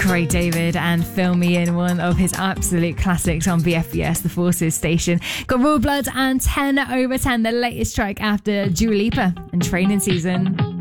Craig David and Fill Me In, one of his absolute classics on BFBS, the Forces station. Got Royal Blood and 10 over 10, the latest track after Dua Lipa and Training Season.